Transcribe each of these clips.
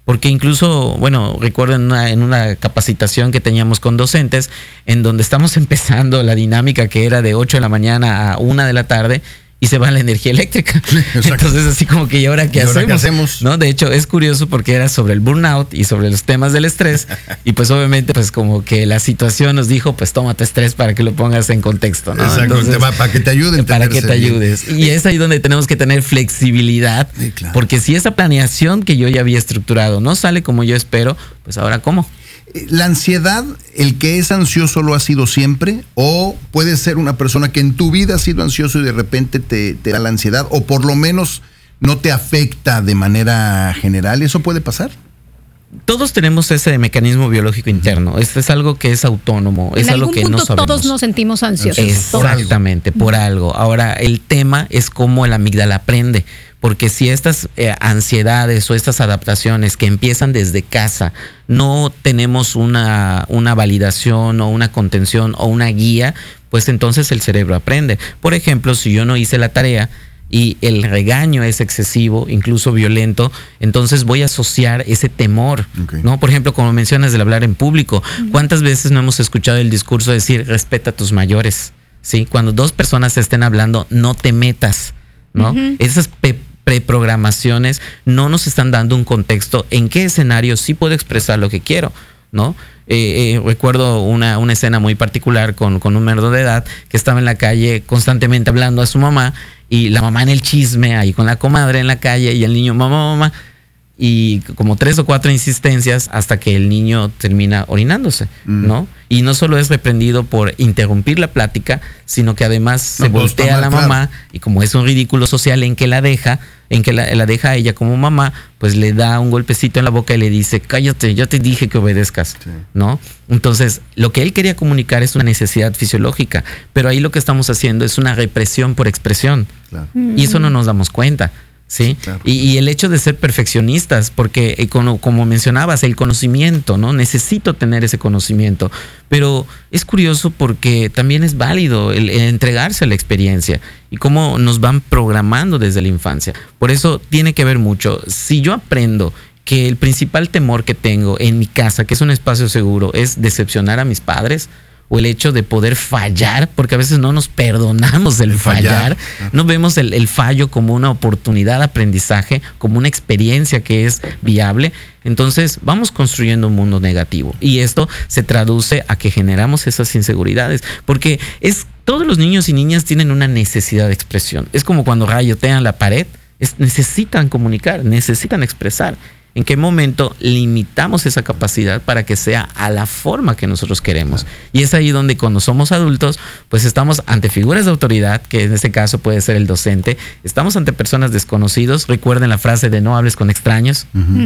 Porque incluso, bueno, recuerdo en una capacitación que teníamos con docentes, en donde estamos empezando la dinámica que era de 8 de la mañana a 1 de la tarde, y se va la energía eléctrica. Exacto. Entonces, así como que, ¿y ahora qué hacemos? ¿No? De hecho, es curioso porque era sobre el burnout y sobre los temas del estrés. Y pues obviamente, pues como que la situación nos dijo, pues tómate estrés para que lo pongas en contexto, ¿no? Exacto. Entonces, para que te ayuden. Para que te ayudes. Y es ahí donde tenemos que tener flexibilidad. Sí, claro. Porque si esa planeación que yo ya había estructurado no sale como yo espero, pues ahora ¿cómo? ¿La ansiedad, el que es ansioso lo ha sido siempre? ¿O puede ser una persona que en tu vida ha sido ansioso y de repente te da la ansiedad? ¿O por lo menos no te afecta de manera general? ¿Eso puede pasar? Todos tenemos ese mecanismo biológico interno. Esto es algo que es autónomo, es algo que no sabemos. Todos nos sentimos ansiosos. Exactamente, por algo. Ahora, el tema es cómo el amígdala aprende. Porque si estas ansiedades o estas adaptaciones que empiezan desde casa no tenemos una validación o una contención o una guía, pues entonces el cerebro aprende. Por ejemplo, si yo no hice la tarea y el regaño es excesivo, incluso violento, entonces voy a asociar ese temor, ¿no? Por ejemplo, como mencionas del hablar en público, ¿cuántas veces no hemos escuchado el discurso decir respeta a tus mayores? ¿Sí? Cuando dos personas estén hablando, no te metas, ¿no? Esas preprogramaciones no nos están dando un contexto en qué escenario sí puedo expresar lo que quiero, ¿no? Recuerdo una escena muy particular con un menor de edad que estaba en la calle constantemente hablando a su mamá, y la mamá en el chisme ahí con la comadre en la calle, y el niño mamá, y como 3 o 4 insistencias hasta que el niño termina orinándose, ¿no? Y no solo es reprendido por interrumpir la plática, sino que además se voltea a la mamá, y como es un ridículo social en que la deja a ella como mamá, pues le da un golpecito en la boca y le dice, cállate, yo te dije que obedezcas, ¿no? Entonces, lo que él quería comunicar es una necesidad fisiológica, pero ahí lo que estamos haciendo es una represión por expresión, y eso no nos damos cuenta. Sí, claro. Y el hecho de ser perfeccionistas, porque como mencionabas, el conocimiento, ¿no? Necesito tener ese conocimiento, pero es curioso porque también es válido el entregarse a la experiencia y cómo nos van programando desde la infancia. Por eso tiene que ver mucho. Si yo aprendo que el principal temor que tengo en mi casa, que es un espacio seguro, es decepcionar a mis padres, o el hecho de poder fallar, porque a veces no nos perdonamos el fallar. No vemos el fallo como una oportunidad de aprendizaje, como una experiencia que es viable. Entonces vamos construyendo un mundo negativo, y esto se traduce a que generamos esas inseguridades, porque todos los niños y niñas tienen una necesidad de expresión. Es como cuando rayotean la pared, necesitan comunicar, necesitan expresar. ¿En qué momento limitamos esa capacidad para que sea a la forma que nosotros queremos? Y es ahí donde cuando somos adultos, pues estamos ante figuras de autoridad, que en este caso puede ser el docente, estamos ante personas desconocidos. Recuerden la frase de no hables con extraños.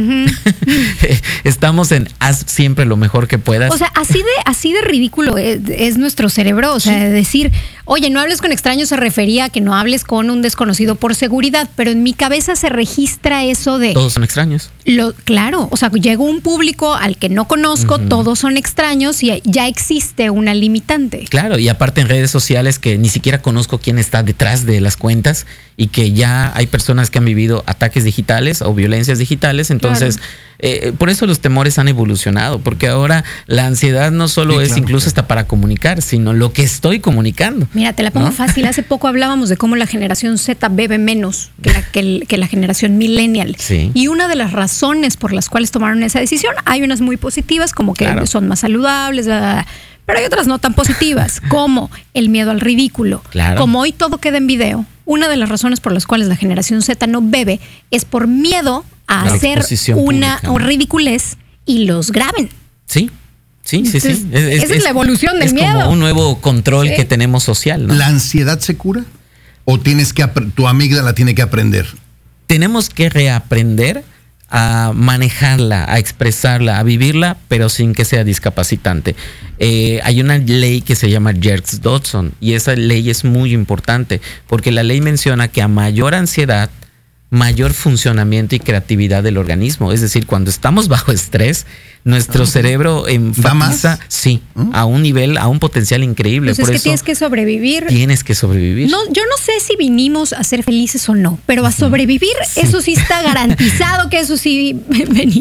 Estamos en haz siempre lo mejor que puedas. O sea, así de ridículo es nuestro cerebro. O sea, decir, oye, no hables con extraños se refería a que no hables con un desconocido por seguridad, pero en mi cabeza se registra eso de... Todos son extraños. Claro, o sea, llegó un público al que no conozco, todos son extraños y ya existe una limitante. Claro, y aparte en redes sociales que ni siquiera conozco quién está detrás de las cuentas, y que ya hay personas que han vivido ataques digitales o violencias digitales. Entonces, por eso los temores han evolucionado, porque ahora la ansiedad no solo es incluso hasta para comunicar, sino lo que estoy comunicando. Mira, te la pongo fácil. Hace poco hablábamos de cómo la generación Z bebe menos que la generación millennial. Sí. Y una de las razones por las cuales tomaron esa decisión, hay unas muy positivas, como que son más saludables, pero hay otras no tan positivas, como el miedo al ridículo. Como hoy todo queda en video, una de las razones por las cuales la generación Z no bebe es por miedo a hacer una ridiculez y los graben. Sí. Esa es la evolución del miedo. Es como un nuevo control que tenemos social, ¿no? ¿La ansiedad se cura? ¿O tu amígdala tiene que aprender? Tenemos que reaprender a manejarla, a expresarla, a vivirla, pero sin que sea discapacitante. Hay una ley que se llama Yerkes-Dodson, y esa ley es muy importante porque la ley menciona que a mayor ansiedad, mayor funcionamiento y creatividad del organismo. Es decir, cuando estamos bajo estrés, nuestro cerebro enfatiza a un nivel, a un potencial increíble. Pues por eso tienes que sobrevivir. Tienes que sobrevivir. No, yo no sé si vinimos a ser felices o no, pero a sobrevivir, eso sí está garantizado que eso sí venimos.